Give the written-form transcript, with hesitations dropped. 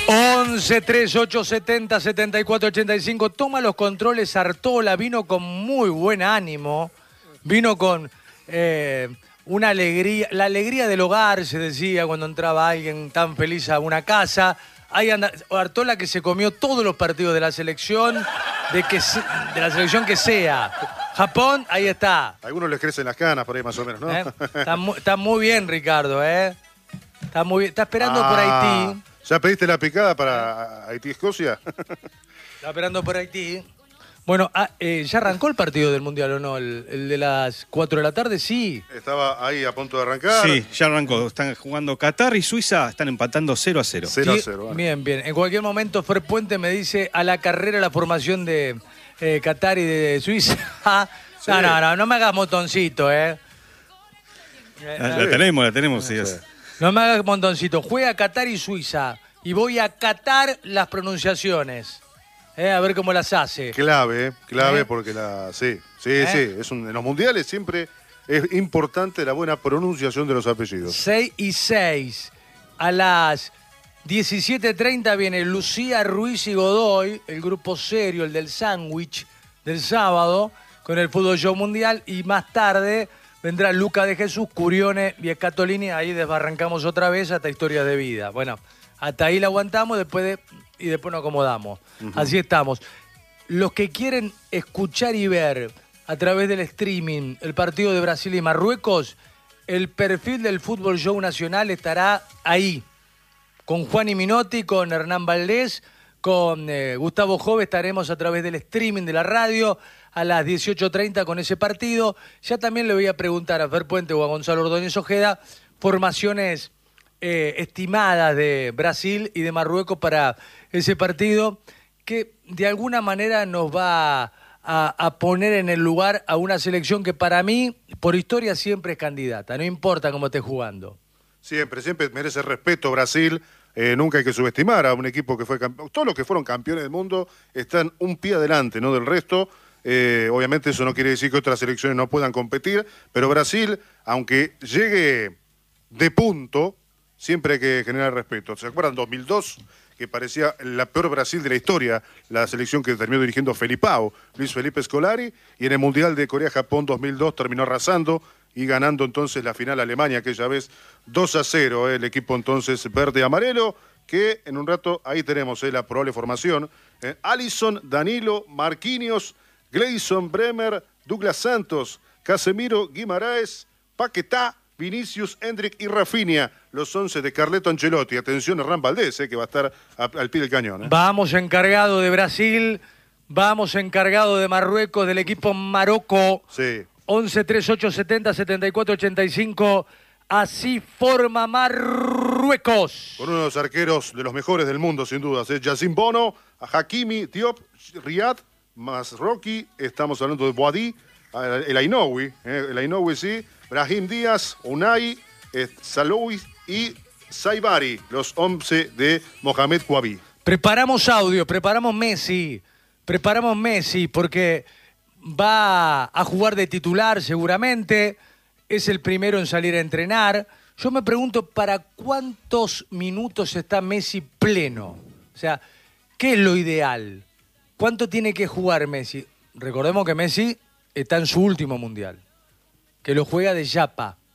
11 38 70 74 85. Toma los controles Artola. Vino con muy buen ánimo. Vino con una alegría. La alegría del hogar, se decía cuando entraba alguien tan feliz a una casa. Ahí anda Artola, que se comió todos los partidos de la selección, de la selección que sea. Japón, ahí está. A algunos les crecen las canas por ahí más o menos, ¿no? Está muy bien, Ricardo, Está muy bien. Está esperando por Haití. ¿Ya pediste la picada para Haití-Escocia? Está esperando por Haití. Bueno, ¿ya arrancó el partido del Mundial o no? ¿El de las 4 de la tarde? Sí. Estaba ahí a punto de arrancar. Sí, ya arrancó. Están jugando Qatar y Suiza, están empatando 0-0. 0-0. Bueno. Bien, bien. En cualquier momento, Fer Puente me dice a la carrera la formación de Qatar y de Suiza. Sí. No me hagas montoncito, La tenemos, sí. No me hagas montoncito. Juega Qatar y Suiza y voy a catar las pronunciaciones. A ver cómo las hace. Clave porque sí. En los mundiales siempre es importante la buena pronunciación de los apellidos. 6 y 6. A las 17:30 viene Lucía, Ruiz y Godoy, el grupo serio, el del sándwich del sábado, con el Fútbol Show Mundial. Y más tarde vendrá Luca de Jesús, Curione y Escatolini. Ahí desbarrancamos otra vez hasta Historias de Vida. Bueno, hasta ahí la aguantamos y después nos acomodamos. Así estamos. Los que quieren escuchar y ver a través del streaming el partido de Brasil y Marruecos, el perfil del Fútbol Show Nacional estará ahí. Con Juan y Minotti, con Hernán Valdés, con Gustavo Jove estaremos a través del streaming de la radio a las 18:30 con ese partido. Ya también le voy a preguntar a Fer Puente o a Gonzalo Ordóñez Ojeda formaciones estimadas de Brasil y de Marruecos para ese partido, que de alguna manera nos va a poner en el lugar a una selección que para mí, por historia, siempre es candidata, no importa cómo esté jugando. Siempre merece respeto Brasil. Nunca hay que subestimar a un equipo que fue campeón. Todos los que fueron campeones del mundo están un pie adelante, ¿no?, del resto. Obviamente eso no quiere decir que otras selecciones no puedan competir, pero Brasil, aunque llegue de punto, siempre hay que generar respeto. ¿Se acuerdan 2002? Que parecía la peor Brasil de la historia, la selección que terminó dirigiendo Felipao, Luis Felipe Scolari, y en el Mundial de Corea-Japón 2002 terminó arrasando y ganando entonces la final Alemania, aquella vez 2-0, el equipo entonces verde-amarelo, que en un rato ahí tenemos la probable formación. Alisson, Danilo, Marquinhos, Gleison, Bremer, Douglas Santos, Casemiro, Guimaraes, Paquetá, Vinicius, Endrick y Rafinha, los 11 de Carleto Ancelotti. Atención a Hernán Valdés, que va a estar al pie del cañón. Vamos encargado de Brasil, vamos encargado de Marruecos, del equipo Marocco. Sí. 11 38 70 74 85. Así forma Marruecos. Con uno de los arqueros de los mejores del mundo, sin dudas. Yacine Bono, Hakimi, Diop, Riyad, Masroki. Estamos hablando de Boadi, el Ainoui, sí. Brahim Díaz, Unai, Saloui y Saibari, los 11 de Mohamed Kouabi. Preparamos audio, preparamos Messi, porque va a jugar de titular seguramente, es el primero en salir a entrenar. Yo me pregunto, ¿para cuántos minutos está Messi pleno? O sea, ¿qué es lo ideal? ¿Cuánto tiene que jugar Messi? Recordemos que Messi está en su último mundial, que lo juega de yapa.